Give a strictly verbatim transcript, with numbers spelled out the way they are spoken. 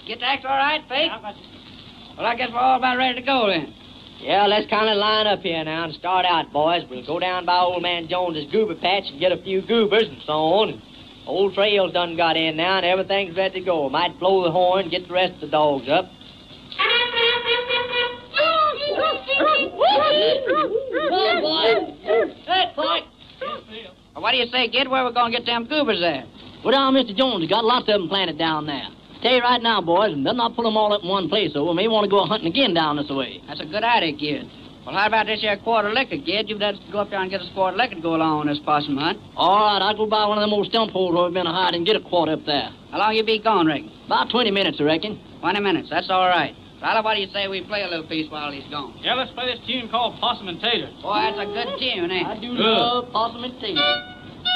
Get the axe all right, Fake? Yeah, well, I guess we're all about ready to go then. Yeah, let's kind of line up here now and start out, boys. We'll go down by Old Man Jones's goober patch and get a few goobers and so on. And old Trail's done got in now and everything's ready to go. Might blow the horn, get the rest of the dogs up. Well, boy. Hey, Fike. Well, what do you say, kid? Where we going to get them goobers at? Well, down Mister Jones has got lots of them planted down there. Tell you right now, boys, and they'll not put them all up in one place, so we may want to go hunting again down this way. That's a good idea, kid. Well, how about this here quarter liquor, kid? You'd have to go up there and get us a quarter liquor to go along on this possum hunt. All right, I'll go by one of them old stump holes where we've been hiding and get a quarter up there. How long you be gone, reckon? About twenty minutes, I reckon. Twenty minutes, that's all right. Riley, what do you say we play a little piece while he's gone? Yeah, let's play this tune called Possum and Tater. Boy, that's a good tune, ain't it? I do love possum and tater.